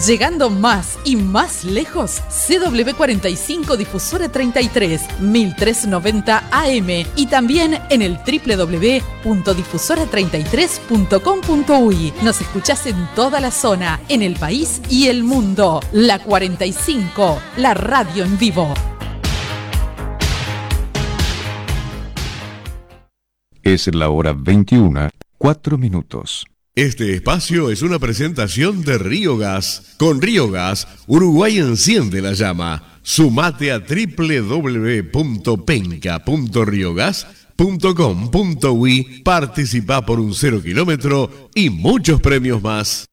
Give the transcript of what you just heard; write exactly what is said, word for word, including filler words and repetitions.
Llegando más y más lejos, C W cuarenta y cinco Difusora treinta y tres, mil trescientos noventa A M y también en el doble u doble u doble u punto difusora treinta y tres punto com punto uy. Nos escuchás en toda la zona, en el país y el mundo. La cuarenta y cinco, la radio en vivo. Es la hora veintiuna, cuatro minutos. Este espacio es una presentación de Río Gas. Con Río Gas, Uruguay enciende la llama. Sumate a doble u doble u doble u punto penca punto riogas punto com punto uy. Participa por un cero kilómetro y muchos premios más.